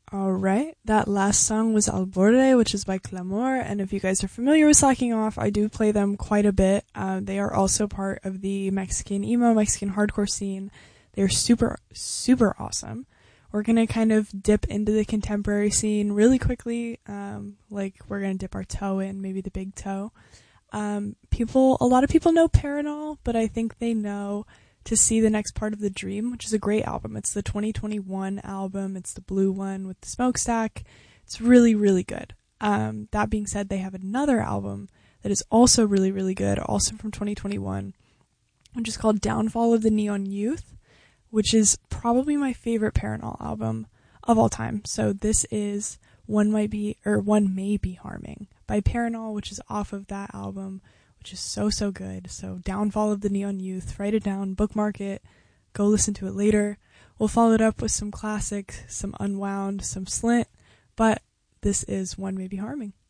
Alright, that last song was Al Borde, which is by Clamor, and if you guys are familiar with Slacking Off, I do play them quite a bit. They are also part of the Mexican emo, Mexican hardcore scene. They're super, super awesome. We're gonna kind of dip into the contemporary scene really quickly, like we're gonna dip our toe in, maybe the big toe. A lot of people know Paranol, but I think they know To See the Next Part of the Dream, which is a great album. It's the 2021 album. It's the blue one with the smokestack. It's really, really good. That being said, they have another album that is also really, really good, also from 2021, which is called Downfall of the Neon Youth, which is probably my favorite Paranol album of all time. So this is One May Be Harming by Paranol, which is off of that album, which is so, so good. So Downfall of the Neon Youth, write it down, bookmark it, go listen to it later. We'll follow it up with some classics, some Unwound, some Slint, but this is One May Be Harming.